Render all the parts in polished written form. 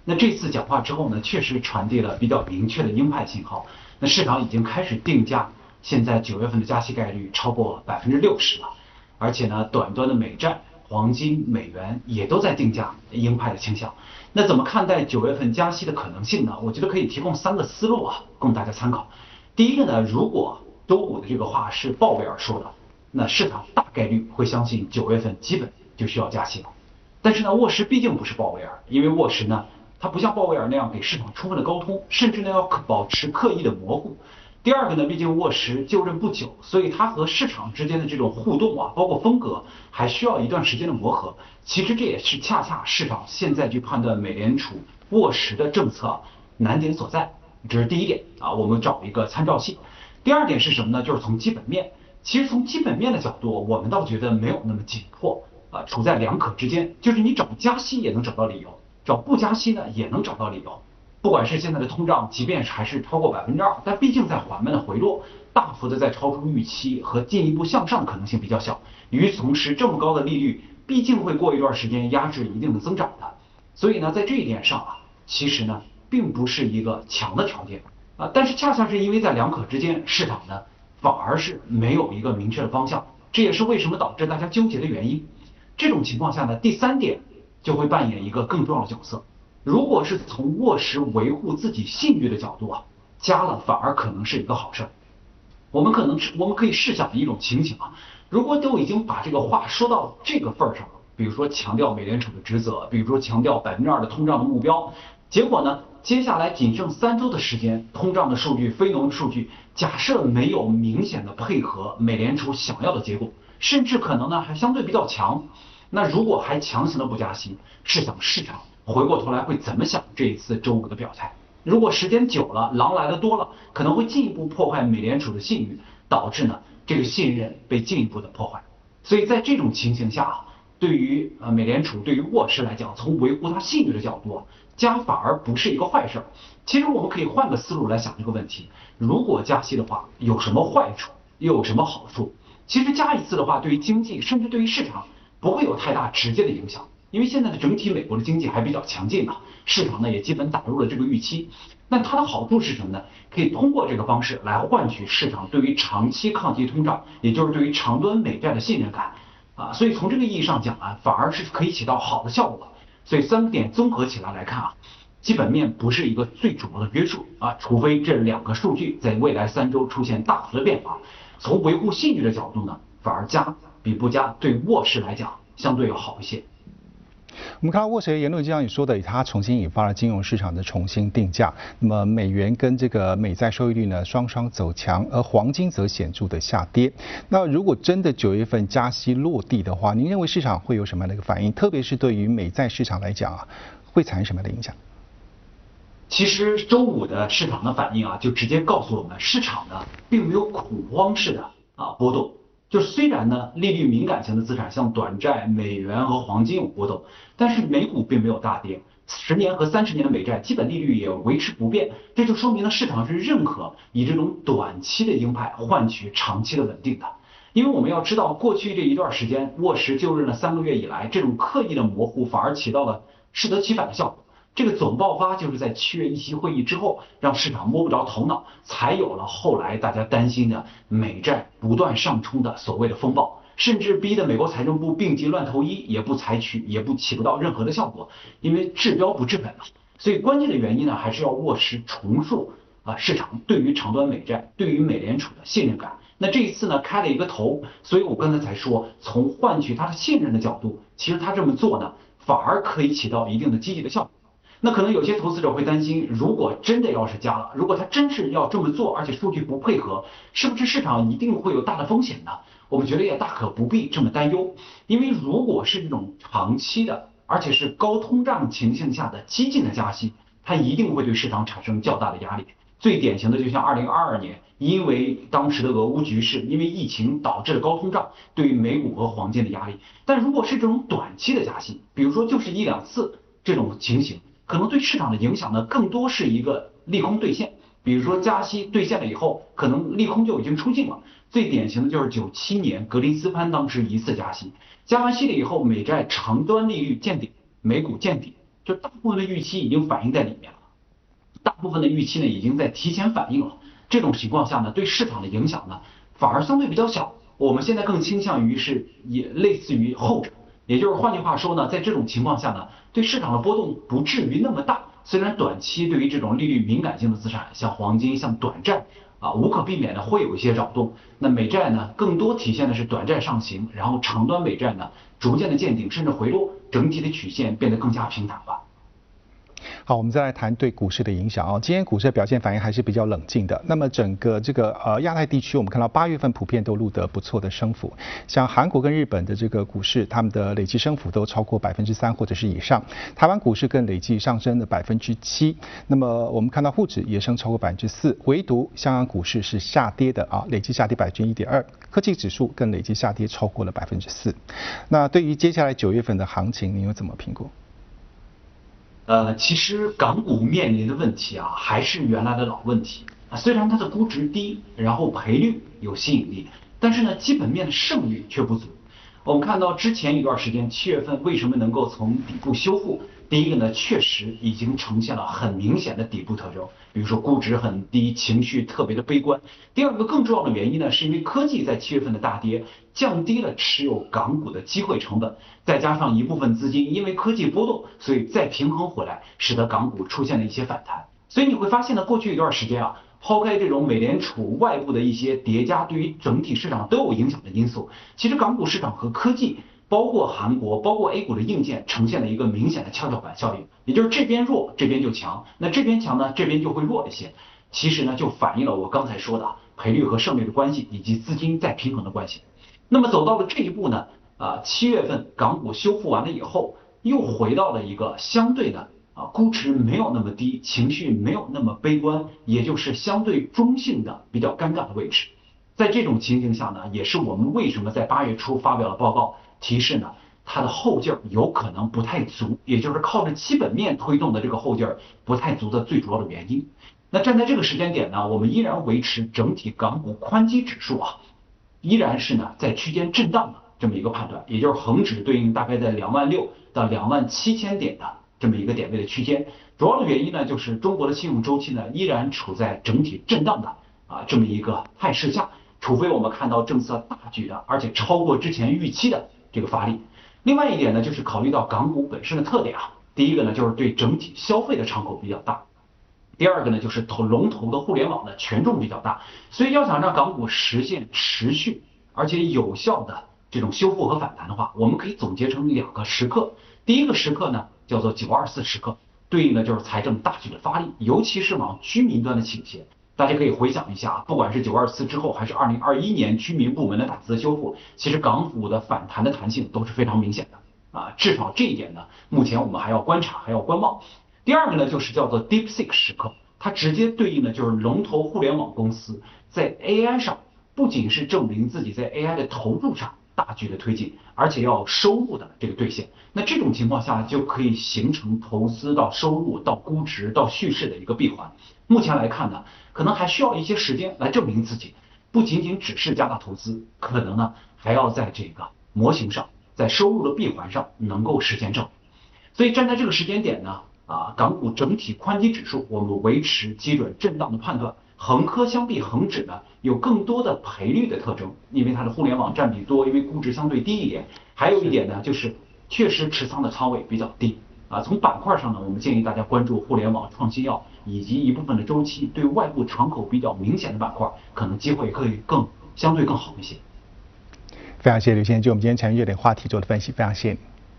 那这次讲话之后呢，确实传递了比较明确的鹰派信号。那市场已经开始定价，现在9月份的加息概率超过60%了，而且呢，短端的美债、黄金、美元也都在定价鹰派的倾向。那怎么看待9月份加息的可能性呢？我觉得可以提供3个思路啊，供大家参考。第一个呢，如果周五的这个话是鲍威尔说的，那市场大概率会相信9月份基本就需要加息了。但是呢，沃什毕竟不是鲍威尔，因为沃什呢，他不像鲍威尔那样给市场充分的沟通，甚至呢要保持刻意的模糊。第二个呢，毕竟沃什就任不久，所以他和市场之间的这种互动啊，包括风格，还需要一段时间的磨合。其实这也是恰恰市场现在去判断美联储沃什的政策难点所在。这是第一点啊，我们找一个参照系。第二点是什么呢？就是从基本面。其实从基本面的角度，我们倒觉得没有那么紧迫啊，处在两可之间。就是你找加息也能找到理由，找不加息呢也能找到理由。不管是现在的通胀，即便是还是超过2%，但毕竟在缓慢的回落，大幅的在超出预期和进一步向上的可能性比较小。与此同时，这么高的利率毕竟会过一段时间压制一定的增长的，所以呢，在这一点上啊，其实呢并不是一个强的条件啊，但是恰恰是因为在两可之间，市场呢反而是没有一个明确的方向，这也是为什么导致大家纠结的原因。这种情况下呢，第三点就会扮演一个更重要的角色。如果是从沃什维护自己信誉的角度啊，加了反而可能是一个好事。我们可以试想一种情形啊，如果都已经把这个话说到这个份儿上了，比如说强调美联储的职责，比如说强调2%的通胀的目标，结果呢，接下来仅剩3周的时间，通胀的数据、非农数据，假设没有明显的配合美联储想要的结果，甚至可能呢还相对比较强，那如果还强行的不加息，试想市场回过头来会怎么想这一次周五的表态？如果时间久了，狼来的多了，可能会进一步破坏美联储的信誉，导致呢这个信任被进一步的破坏。所以在这种情形下啊，对于美联储对于沃什来讲，从维护他信誉的角度啊，加反而不是一个坏事。其实我们可以换个思路来想这个问题：如果加息的话，有什么坏处，又有什么好处？其实加一次的话，对于经济甚至对于市场不会有太大直接的影响。因为现在的整体美国的经济还比较强劲啊，市场呢也基本打入了这个预期。那它的好处是什么呢？可以通过这个方式来换取市场对于长期抗击通胀，也就是对于长端美债的信任感啊。所以从这个意义上讲啊，反而是可以起到好的效果。所以3点综合起来看啊，基本面不是一个最主要的约束啊，除非这2个数据在未来3周出现大幅的变化。从维护信誉的角度呢，反而加比不加对沃什来讲相对要好一些。 我们看到沃什的言论，就像你说的，它重新引发了金融市场的重新定价。那么美元跟这个美债收益率呢双双走强，而黄金则显著的下跌。那如果真的9月份加息落地的话，您认为市场会有什么样的一个反应？特别是对于美债市场来讲啊，会产生什么样的影响？ 其实周五的市场的反应啊，就直接告诉我们，市场呢并没有恐慌式的波动。就虽然呢，利率敏感型的资产像短债、美元和黄金有波动，但是美股并没有大跌，10年和30年的美债基本利率也维持不变，这就说明了市场是认可以这种短期的鹰派换取长期的稳定的。因为我们要知道，过去这一段时间，沃什就任了3个月以来，这种刻意的模糊反而起到了适得其反的效果。这个总爆发就是在7月议息会议之后，让市场摸不着头脑，才有了后来大家担心的美债不断上冲的所谓的风暴，甚至逼得美国财政部病急乱投医，也不起不到任何的效果，因为治标不治本嘛。所以关键的原因呢，还是要沃什重塑市场对于长端美债、对于美联储的信任感。那这一次呢，开了一个头，所以我刚才才说，从换取他的信任的角度，其实他这么做呢，反而可以起到一定的积极的效果。那可能有些投资者会担心，如果真的要是加了，如果他真是要这么做，而且数据不配合，是不是市场一定会有大的风险呢？我们觉得也大可不必这么担忧，因为如果是这种长期的，而且是高通胀情形下的激进的加息，它一定会对市场产生较大的压力。最典型的就像2022年，因为当时的俄乌局势，因为疫情导致了高通胀对于美股和黄金的压力。但如果是这种短期的加息，比如说就是1-2次这种情形，可能对市场的影响呢，更多是一个利空兑现。比如说加息兑现了以后，可能利空就已经出尽了。最典型的就是97年格林斯潘当时1次加息，加完息了以后，美债长端利率见顶，美股见底， 就大部分的预期已经反映在里面了，大部分的预期呢已经在提前反映了。这种情况下呢，对市场的影响呢反而相对比较小。我们现在更倾向于是也类似于后者，也就是换句话说呢，在这种情况下呢，对市场的波动不至于那么大。虽然短期对于这种利率敏感性的资产，像黄金、像短债无可避免的会有一些扰动。那美债呢，更多体现的是短债上行，然后长端美债呢逐渐的见顶甚至回落，整体的曲线变得更加平坦吧。 好，我们再来谈对股市的影响啊。今天股市的表现反应还是比较冷静的。那么整个这个亚太地区，我们看到8月份普遍都录得不错的升幅，像韩国跟日本的这个股市，他们的累计升幅都超过3%或者是以上。台湾股市更累计上升了7%。那么我们看到沪指也升超过4%，唯独香港股市是下跌的累计下跌1.2%。科技指数更累计下跌超过了4%。那对于接下来9月份的行情，您又怎么评估？ 其实港股面临的问题还是原来的老问题虽然它的估值低，然后赔率有吸引力，但是呢，基本面的胜率却不足。我们看到之前一段时间7月份为什么能够从底部修复？第一个呢，确实已经呈现了很明显的底部特征，比如说估值很低，情绪特别的悲观。第二个更重要的原因呢，是因为科技在7月份的大跌，降低了持有港股的机会成本，再加上一部分资金因为科技波动，所以再平衡回来，使得港股出现了一些反弹。所以你会发现呢，过去一段时间抛开这种美联储外部的一些叠加对于整体市场都有影响的因素，其实港股市场和科技包括韩国，包括 A 股的硬件呈现了一个明显的跷跷板效应，也就是这边弱，这边就强，那这边强呢，这边就会弱一些。其实呢，就反映了我刚才说的赔率和胜率的关系，以及资金再平衡的关系。那么走到了这一步呢，7月份港股修复完了以后，又回到了一个相对的估值没有那么低，情绪没有那么悲观，也就是相对中性的比较尴尬的位置。在这种情形下呢，也是我们为什么在8月初发表了报告，提示呢，它的后劲儿有可能不太足，也就是靠着基本面推动的这个后劲儿不太足的最主要的原因。那站在这个时间点呢，我们依然维持整体港股宽基指数依然是呢在区间震荡的这么一个判断，也就是恒指对应大概在26000到27000点的这么一个点位的区间。主要的原因呢，就是中国的信用周期呢依然处在整体震荡的这么一个态势下，除非我们看到政策大举的，而且超过之前预期的这个发力。另外一点呢，就是考虑到港股本身的特点第一个呢，就是对整体消费的敞口比较大。第二个呢，就是龙头的互联网的权重比较大，所以要想让港股实现持续而且有效的这种修复和反弹的话，我们可以总结成2个时刻。第一个时刻呢，叫做924时刻，对应的就是财政大举的发力，尤其是往居民端的倾斜。大家可以回想一下，不管是924之后，还是2021年居民部门的大幅修复，其实港股的反弹的弹性都是非常明显的至少这一点呢，目前我们还要观察，还要观望。第二个呢，就是叫做 DeepSeek 时刻，它直接对应的就是龙头互联网公司在 AI 上不仅是证明自己在 AI 的投入上大举的推进，而且要收入的这个兑现。那这种情况下就可以形成投资到收入到估值到叙事的一个闭环。目前来看呢，可能还需要一些时间来证明自己，不仅仅只是加大投资，可能呢还要在这个模型上，在收入的闭环上能够实现证明。所以站在这个时间点呢，港股整体宽基指数我们维持基准震荡的判断。恒科相比恒指呢，有更多的赔率的特征，因为它的互联网占比多，因为估值相对低一点。还有一点呢，就是确实持仓的仓位比较低从板块上呢，我们建议大家关注互联网、创新药以及一部分的周期对外部敞口比较明显的板块，可能机会可以相对更好一些。 非常谢谢刘先生就我们今天产业热点话题做的分析，非常谢谢你。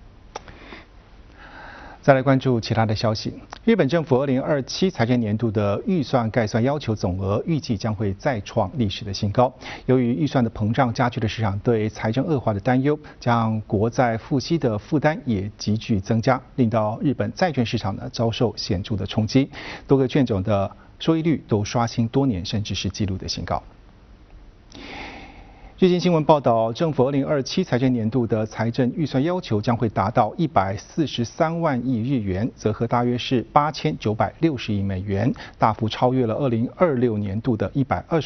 再来关注其他的消息。日本政府2027财政年度的预算概算要求总额预计将会再创历史的新高。由于预算的膨胀加剧了市场对财政恶化的担忧，加上国债付息的负担也急剧增加，令到日本债券市场呢遭受显著的冲击，多个券种的收益率都刷新多年甚至是纪录的新高。 最近新闻报道，政府2027财政年度的财政预算要求将会达到143万亿日元，折合大约是8960亿美元，大幅超越了2026年度的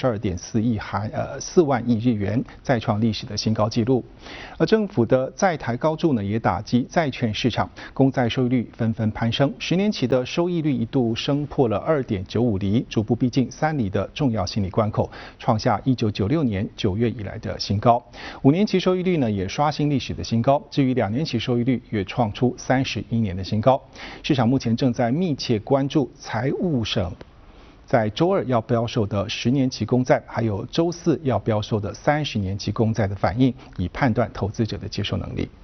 122.4万亿日元，再创历史的新高纪录。而政府的债台高筑呢，也打击债券市场，公债收益率纷纷攀升，10年期的收益率一度升破了2.95厘，逐步逼近3厘的重要心理关口，创下1996年9月以来的新高。5年期收益率呢也刷新历史的新高，至于2年期收益率也创出31年的新高。市场目前正在密切关注财务省在周二要标售的10年期公债，还有周四要标售的30年期公债的反应，以判断投资者的接受能力。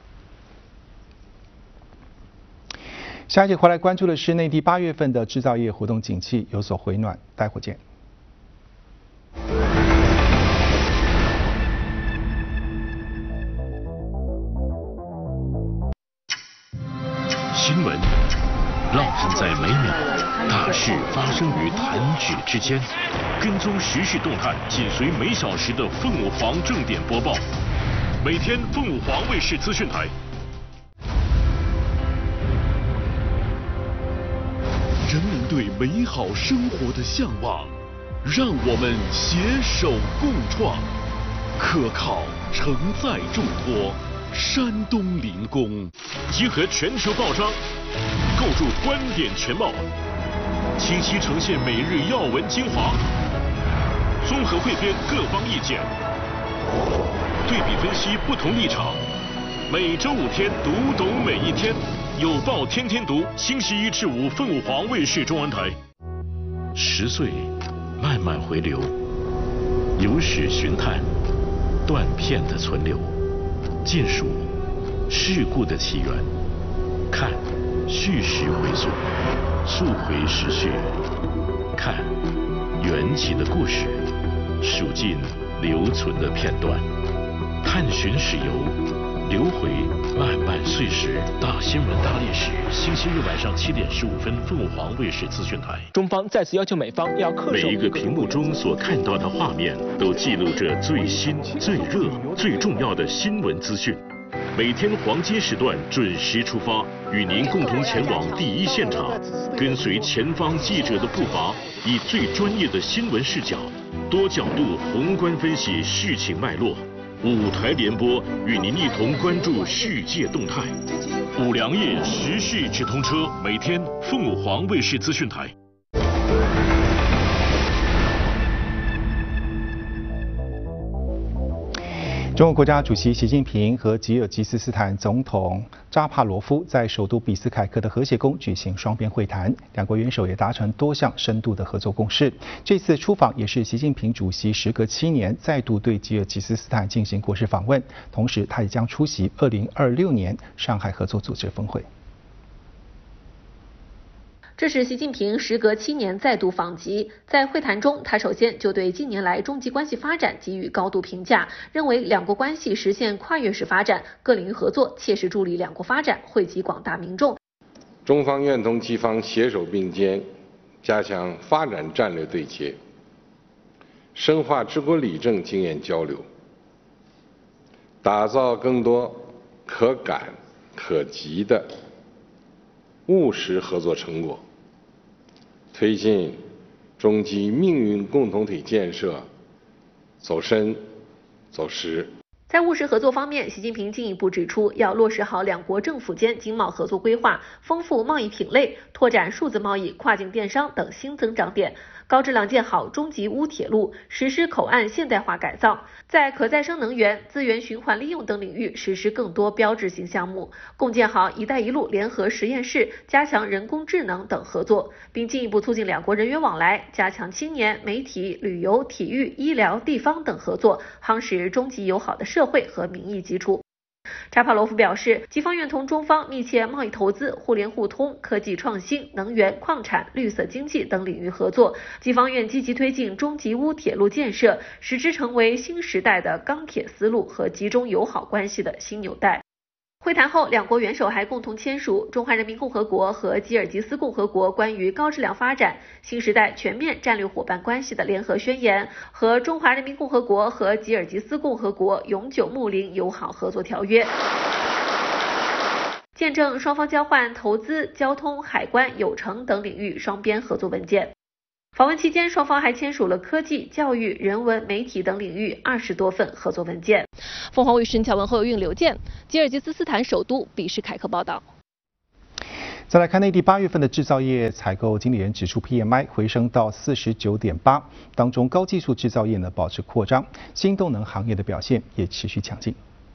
下一节回来关注的是内地8月份的制造业活动景气有所回暖，待会见。 新闻烙印在每秒，大事发生于弹指之间。跟踪时事动态，紧随每小时的凤舞凰正点播报。每天凤舞凰卫视资讯台。人们对美好生活的向往，让我们携手共创，可靠承载重托。山东临工集合全球报章，构筑观点全貌，清晰呈现每日要闻精华，综合汇编各方意见，对比分析不同立场。每周5天，读懂每一天，有报天天读，星期1至5，凤舞凰卫视中文台。10岁慢慢回流，有史寻探，断片的存留。尽数事故的起源，看叙事回溯，溯回时序，看缘起的故事，数尽留存的片段，探寻史游，流回漫漫岁时。大新闻大历史，星期日晚上7点15分，凤舞凰卫视资讯台。 中方再次要求美方要恪守每一个屏幕中所看到的画面，都记录着最新、最热、最重要的新闻资讯。每天黄金时段准时出发，与您共同前往第一现场，跟随前方记者的步伐，以最专业的新闻视角，多角度宏观分析事情脉络。5台联播，与您一同关注世界动态。5粮液时事直通车，每天凤舞凰卫视资讯台。 中国国家主席习近平和吉尔吉斯斯坦总统扎帕罗夫在首都比斯凯克的和谐宫举行双边会谈，两国元首也达成多项深度的合作共识。这次出访也是习近平主席时隔7年再度对吉尔吉斯斯坦进行国事访问，同时他也将出席2026年上海合作组织峰会。 这是习近平时隔7年再度访吉，在会谈中，他首先就对近年来中吉关系发展给予高度评价，认为两国关系实现跨越式发展，各领域合作切实助力两国发展，惠及广大民众。 中方愿同吉方携手并肩，加强发展战略对接，深化治国理政经验交流，打造更多可感可及的务实合作成果，推进中吉命运共同体建设走深走实。 在务实合作方面，习近平进一步指出，要落实好两国政府间经贸合作规划，丰富贸易品类，拓展数字贸易、跨境电商等新增长点，高质量建好中吉乌铁路，实施口岸现代化改造，在可再生能源、资源循环利用等领域实施更多标志性项目，共建好“一带一路”联合实验室，加强人工智能等合作，并进一步促进两国人员往来，加强青年、媒体、旅游、体育、医疗、地方等合作，夯实中吉友好的社会和民意基础。扎帕罗夫表示，吉方愿同中方密切贸易投资、互联互通、科技创新、能源、矿产、绿色经济等领域合作。吉方愿积极推进中吉乌铁路建设，使之成为新时代的钢铁丝路和吉中友好关系的新纽带。 会谈后，两国元首还共同签署《中华人民共和国和吉尔吉斯共和国关于高质量发展新时代全面战略伙伴关系的联合宣言》和《中华人民共和国和吉尔吉斯共和国永久睦邻友好合作条约》，见证双方交换投资、交通、海关、有成等领域双边合作文件。访问期间，双方还签署了科技、教育、人文、媒体等领域20多份合作文件。凤凰卫视乔文后运刘健，吉尔吉斯斯坦首都比什凯克报道。 再来看内地8月份的制造业采购经理人指数 PMI 回升到49.8，当中高技术制造业呢保持扩张，新动能行业的表现也持续强劲。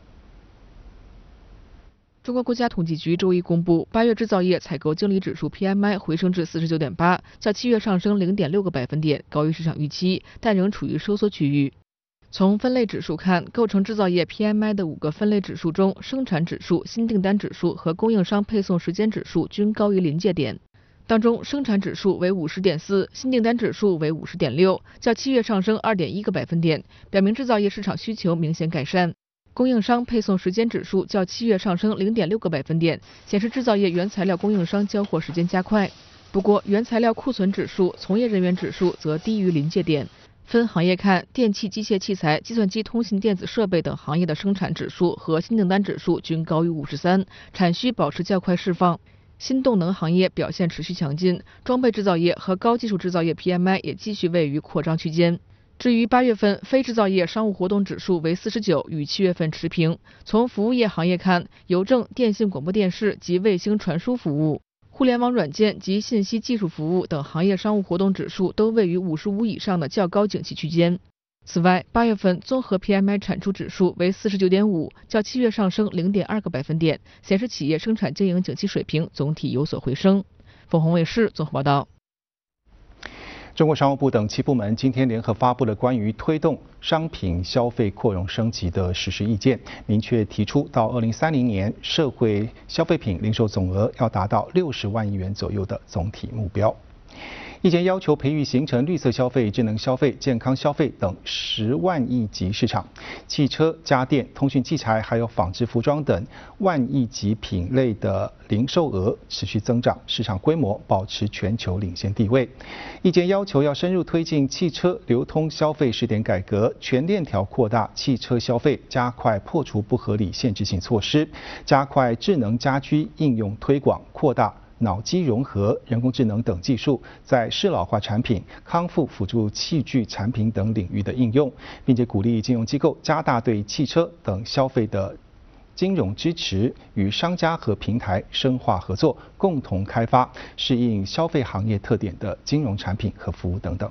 中国国家统计局周一公布，8月制造业采购经理指数 PMI 回升至49.8，较7月上升0.6个百分点，高于市场预期，但仍处于收缩区域。从分类指数看，构成制造业 PMI 的5个分类指数中，生产指数、新订单指数和供应商配送时间指数均高于临界点。当中，生产指数为50.4，新订单指数为50.6，较7月上升2.1个百分点，表明制造业市场需求明显改善。供应商配送时间指数较7月上升0.6个百分点，显示制造业原材料供应商交货时间加快。不过，原材料库存指数、从业人员指数则低于临界点。分行业看，电气、机械器材、计算机、通信电子设备等行业的生产指数和新订单指数均高于53，产需保持较快释放。新动能行业表现持续强劲，装备制造业和高技术制造业 PMI 也继续位于扩张区间。至于8月份非制造业商务活动指数为49，与7月份持平。从服务业行业看，邮政、电信、广播电视及卫星传输服务、互联网软件及信息技术服务等行业商务活动指数都位于55以上的较高景气区间。此外，8月份综合 PMI 产出指数为49.5，较7月上升0.2个百分点，显示企业生产经营景气水平总体有所回升。凤凰卫视综合报道。 中国商务部等7部门今天联合发布了关于推动商品消费扩容升级的实施意见，明确提出到2030年社会消费品零售总额要达到60万亿元左右的总体目标。意见要求培育形成绿色消费、智能消费、健康消费等10万亿级市场，汽车、家电、通讯器材还有纺织服装等万亿级品类的零售额持续增长，市场规模保持全球领先地位。意见要求要深入推进汽车流通消费试点改革，全链条扩大汽车消费，加快破除不合理限制性措施，加快智能家居应用推广，扩大脑机融合、人工智能等技术在适老化产品、康复辅助器具产品等领域的应用，并且鼓励金融机构加大对汽车等消费的金融支持，与商家和平台深化合作，共同开发适应消费行业特点的金融产品和服务等等。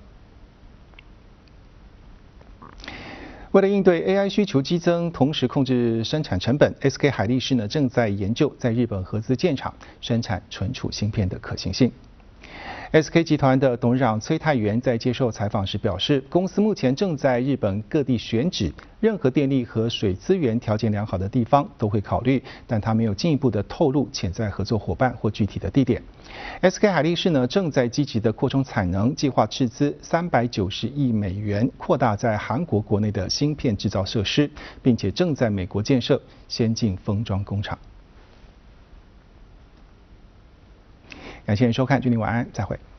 为了应对 AI 需求激增，同时控制生产成本 ，SK 海力士正在研究在日本合资建厂生产存储芯片的可行性。SK 集团的董事长崔泰元在接受采访时表示，公司目前正在日本各地选址，任何电力和水资源条件良好的地方都会考虑，但他没有进一步的透露潜在合作伙伴或具体的地点。SK 海力士正在积极的扩充产能，计划斥资390亿美元扩大在韩国国内的芯片制造设施，并且正在美国建设先进封装工厂。感谢您收看，祝您晚安，再会。